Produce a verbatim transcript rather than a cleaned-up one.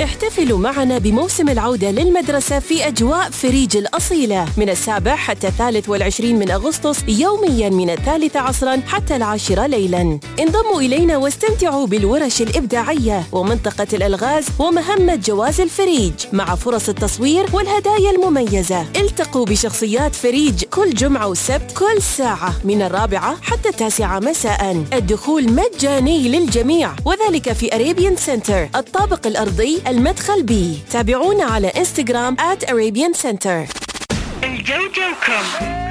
احتفلوا معنا بموسم العودة للمدرسة في أجواء فريج الأصيلة من السابع حتى الثالث والعشرين من أغسطس، يومياً من الثالثة عصراً حتى العاشرة ليلاً. انضموا إلينا واستمتعوا بالورش الإبداعية ومنطقة الألغاز ومهمة جواز الفريج مع فرص التصوير والهدايا المميزة. التقوا بشخصيات فريج كل جمعة وسبت كل ساعة من الرابعة حتى التاسعة مساءً. الدخول مجاني للجميع، وذلك في أريبيان سنتر الطابق الأرضي المدخل بي. تابعونا على إنستغرام آت أريبيان سنتر. الجو جوكم.